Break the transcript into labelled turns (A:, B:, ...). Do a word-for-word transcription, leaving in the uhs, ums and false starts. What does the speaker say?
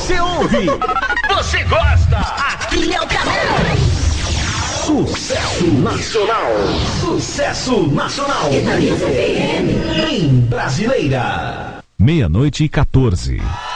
A: Você ouve. Você gosta. Aqui é o canal. Sucesso Nacional. Sucesso Nacional. Bem brasileira.
B: Meia-noite e quatorze.